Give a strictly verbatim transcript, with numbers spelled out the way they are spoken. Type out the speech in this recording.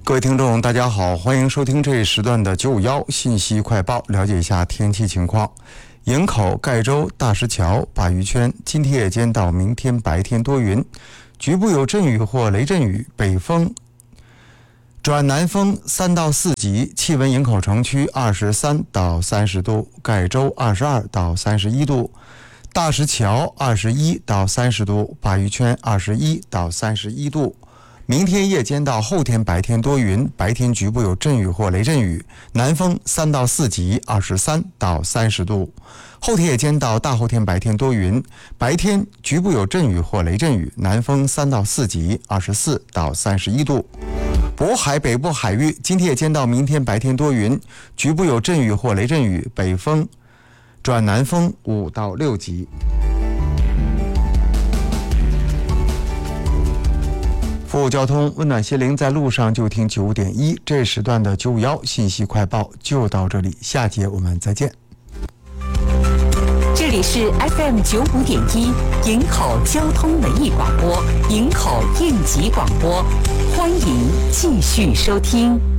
各位听众大家好，欢迎收听这一时段的九五一信息快报，了解一下天气情况。营口、盖州、大石桥、鲅鱼圈今天夜间到明天白天多云，局部有阵雨或雷阵雨，北风转南风三到四级，气温营口城区二十三到三十度，盖州二十二到三十一度，大石桥二十一到三十度，鲅鱼圈二十一到三十一度。明天夜间到后天白天多云，白天局部有阵雨或雷阵雨，南风三到四级，二十三到三十度。后天夜间到大后天白天多云，白天局部有阵雨或雷阵雨，南风三到四级，二十四到三十一度。渤海北部海域今天夜间到明天白天多云，局部有阵雨或雷阵雨，北风转南风五到六级。服务交通，温暖心灵，在路上就听九五点一。这时段的九五一信息快报就到这里，下节我们再见。 这里是 F M 九五点一营口交通文艺广播，营口应急广播，欢迎继续收听。